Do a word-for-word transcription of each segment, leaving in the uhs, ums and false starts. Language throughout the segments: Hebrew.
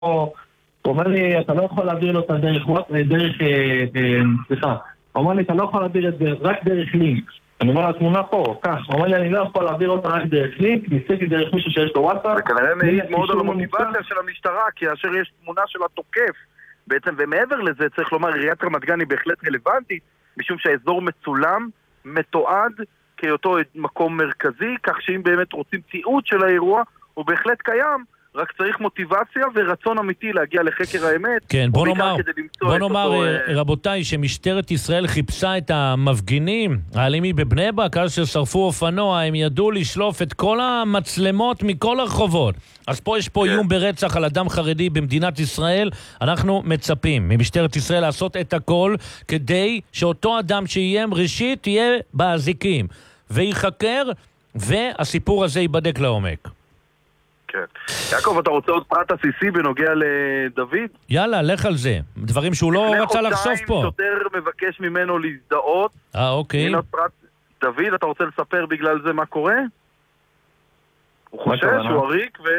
הוא אומר לי, אתה לא יכול להעביר לו את הדרך, דרך, סליחה, הוא אומר לי, אתה לא יכול להעביר את זה רק דרך לינק. אני אומר לתמונה פה, כך, הוא אומר לי, אני לא יכול להעביר אותה רק דרך לינק, ניסיתי דרך מישהו שיש לו וואטסאפ. זה כנראה מעיד מאוד על המוטיבציה של המשטרה, כי כאשר יש תמונה של התוקף, בעצם, ומעבר לזה צריך לומר, עיריית רמת גן היא בהחלט רלוונטית, משום שהאזור מצולם, מתועד, כאותו מקום מרכזי, כך שאם באמת רוצים תיעוד של האירוע, הוא בהחלט קיים, רק צריך מוטיבציה ורצון אמיתי להגיע לחקר האמת. כן, בוא נאמר, בוא נאמר אותו, רבותיי, שמשטרת ישראל חיפשה את המפגינים, האלימים בבני ברק, אז ששרפו אופנוע, הם ידעו לשלוף את כל המצלמות מכל הרחובות. אז פה יש פה איום ברצח על אדם חרדי במדינת ישראל. אנחנו מצפים ממשטרת ישראל לעשות את הכל, כדי שאותו אדם שאיים ראשית יהיה באזיקים, ויחקר, והסיפור הזה ייבדק לעומק. כן. יעקב, אתה רוצה עוד פרט עסיסי בנוגע לדוד? יאללה, לך על זה. דברים שהוא לא רצה לחשוף פה. שוטר מבקש ממנו להזדהות. אה, אוקיי. פרט... דוד, אתה רוצה לספר בגלל זה מה קורה? הוא חושש, הוא עריק ו...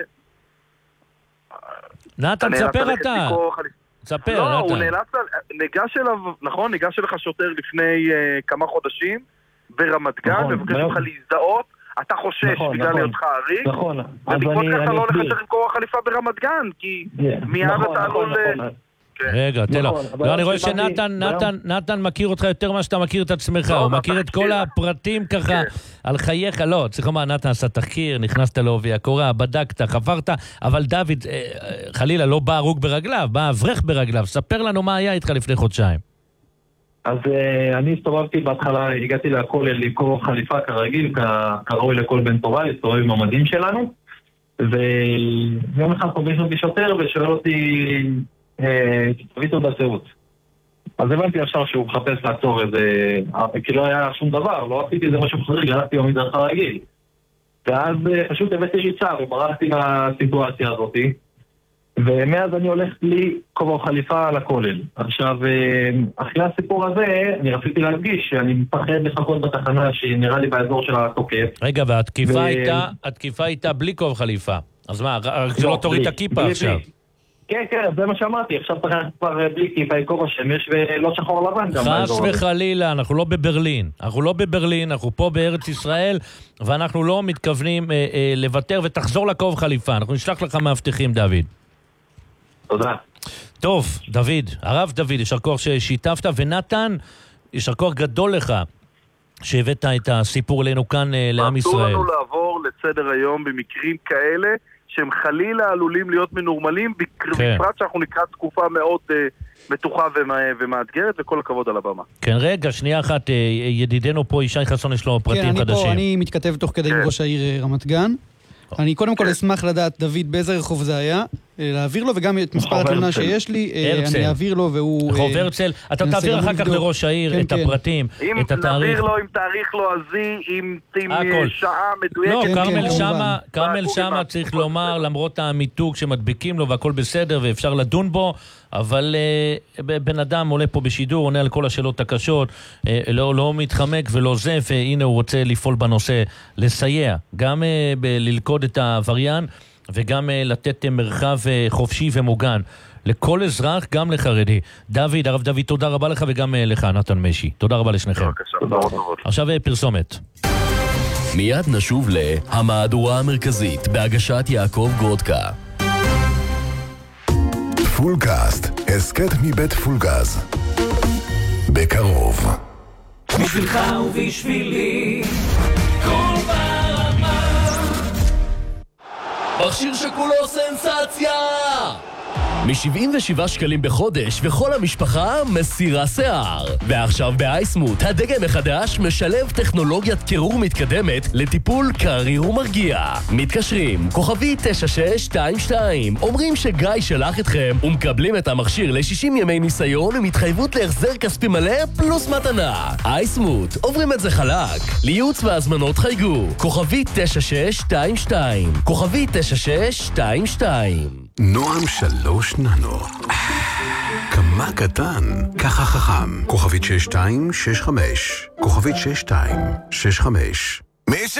נתן, ספר אתה. ספר, לא, נתן. הוא נאלץ, ניגש אליו, נכון, ניגש אליך שוטר לפני uh, כמה חודשים ברמת גן, נכון, מבקש ממך להזדהות. אתה חושש נכון, בגלל להיות נכון, חריג, נכון, ובעקבות ככה לא לחשך עם כוח חליפה ברמת גן, כי yeah, מיד נכון, אתה נכון, עלול... נכון. כן. רגע, תן לו. נכון, לא, אני רואה שנתן נתן, נתן מכיר אותך יותר ממה שאתה מכיר את עצמך, לא, הוא מכיר את כל הפרטים ככה כן. על חייך, לא, צריך לומר, נתן עשה תחקיר, נכנסת לעובי הקורה, בדקת, חפרת, אבל דוד, חלילה, לא בא הרוג ברגליו, בא אברך ברגליו, ספר לנו מה היה איתך לפני חודשיים. אז uh, אני הסתובבתי בהתחלה, הגעתי להכל לקרוא חליפה כרגיל, כראוי לכל בן תורה, להסתובב עם המדים שלנו, ויום אחד פוגש אותי שוטר ושואל אותי, תביא תעודת זהות. אז הבנתי עכשיו שהוא מחפש לעצור איזה, כי לא היה שום דבר, לא עשיתי איזה משהו חריג, הלכתי יום מדרך הרגיל. ואז פשוט הבאתי ריצה וברחתי מהסיטואציה הזאת. ומאז אני הולך בלי כובע חליפה על הכולל. עכשיו, אחרי הסיפור הזה, אני רציתי להדגיש שאני מפחד לחכות בתחנה שנראה לי באזור של התוקף. רגע, והתקיפה ו... הייתה, התקיפה הייתה בלי כובע חליפה. אז מה, רק זה לא תוריד את הכיפה עכשיו? כן, כן, זה מה שאמרתי. עכשיו צריך כבר בלי כיפה, כובע שמש ולא שחור לבן גם באזור. חס וחלילה, אנחנו לא בברלין. אנחנו לא בברלין, אנחנו פה בארץ ישראל, ואנחנו לא מתכוונים אה, אה, לוותר ותחזור לכובע חליפה. אנחנו נשלח לך מאבטחים, דוד. תודה. טוב, דוד, הרב דוד, ישר כוח ששיתפת, ונתן, ישר כוח גדול לך שהבאת את הסיפור אלינו כאן לעם ישראל. אסור לנו לעבור לסדר היום במקרים כאלה שהם חלילה עלולים להיות מנורמלים, בפרט שאנחנו נקרא תקופה מאוד uh, מתוחה ומאתגרת, וכל הכבוד על הבמה. כן, רגע, שנייה אחת, ידידנו פה, ישי חסון, יש לו פרטים כן, חדשים. כן, אני פה, אני מתכתב תוך כדי עם ראש העיר רמת גן. אני קודם כל אשמח לדעת, דוד, באיזה רחוב זה היה, להעביר לו, וגם את מספר התלונה שיש לי, אני אעביר לו, והוא... רחוב הרצל, אתה תעביר אחר כך לראש העיר את הפרטים, את התאריך. אם נעביר לו עם תאריך לועזי, עם שעה מדויקת. לא, קרמל שמה צריך לומר, למרות המיתוג שמדביקים לו והכל בסדר ואפשר לדון בו, אבל בן אדם עולה פה בשידור, עונה על כל השאלות הקשות, לא מתחמק ולא זה, והנה הוא רוצה לפעול בנושא, לסייע, גם ללכוד את העבריין, וגם לתת מרחב חופשי ומוגן לכל אזרח, גם לחרדי. דוד, הרב דוד, תודה רבה לך, וגם לך, נתן משי. תודה רבה לשניכם. עכשיו פרסומת. מיד נשוב להמהדורה המרכזית בהגשת יעקב גודקה. פולקאסט, הסקט מבית פולגז. בקרוב. בשבילך ובשבילי כל ברמה, מכשיר שכולו סנסציה! מ-שבעים ושבעה שקלים בחודש, וכל המשפחה מסירה שיער. ועכשיו באייסמוט, הדגם החדש משלב טכנולוגיית קירור מתקדמת לטיפול קריר ומרגיע. מתקשרים, כוכבי תשע שש שתיים שתיים, אומרים שגיא שלח אתכם, ומקבלים את המכשיר ל-שישים ימי ניסיון עם התחייבות להחזר כספי מלא פלוס מתנה. אייסמוט, עוברים את זה חלק. לייעוץ והזמנות חייגו, כוכבי תשע שש שתיים שתיים, כוכבי תשע שש שתיים שתיים. נועם שלוש ננו. כמה קטן, ככה חכם. כוכבית שש שתיים שש חמש. כוכבית שש שתיים שש חמש. מי ש...